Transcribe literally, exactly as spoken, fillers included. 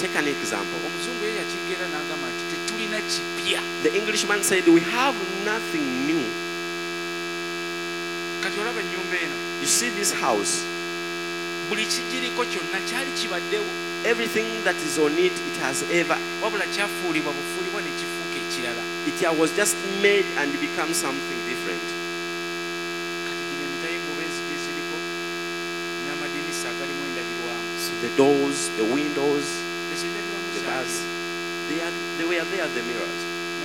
take an example. Omuzungu ye yakigera n'agamba nti tetulina kipya. The Englishman said, we have nothing new. Kati olaba ennyumba eno. You see this house. Buli kigiriko kyonna kyali kibaddewo. Everything that is on it, it has ever. Wabula kyafuulibwa bufuulibwa ne kifuuka ekirala. It was just made and become something different. Kati gino emitayimbwa benzigi eziriko n'amadinisa agalimu endabirwamu. So the doors, the windows, Ezo endabirwamu the bars, zaaliwo. they, are, they were there, the mirrors.